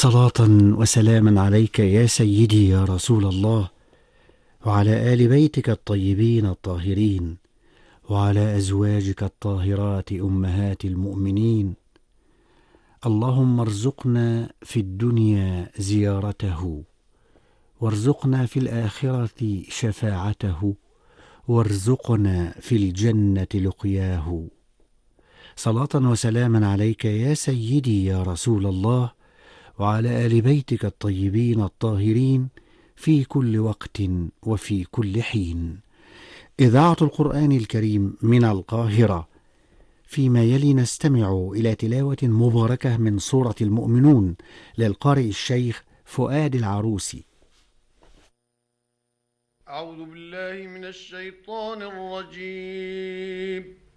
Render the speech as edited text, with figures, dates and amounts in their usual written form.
صلاة وسلاما عليك يا سيدي يا رسول الله، وعلى آل بيتك الطيبين الطاهرين، وعلى أزواجك الطاهرات أمهات المؤمنين. اللهم ارزقنا في الدنيا زيارته، وارزقنا في الآخرة شفاعته، وارزقنا في الجنة لقياه. صلاة وسلاما عليك يا سيدي يا رسول الله، وعلى آل بيتك الطيبين الطاهرين في كل وقت وفي كل حين. إذاعة القرآن الكريم من القاهرة. فيما يلي نستمع إلى تلاوة مباركة من سورة المؤمنون للقارئ الشيخ فؤاد العروسي. أعوذ بالله من الشيطان الرجيم.